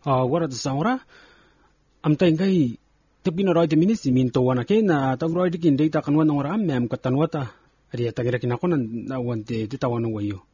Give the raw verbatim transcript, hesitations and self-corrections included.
wara ta saura am tay ngay tapina roy de minisi minto wana ke na tagroy dikin data kanwan ng ram mem katanwata riya tagira kinako na wante titawan wayo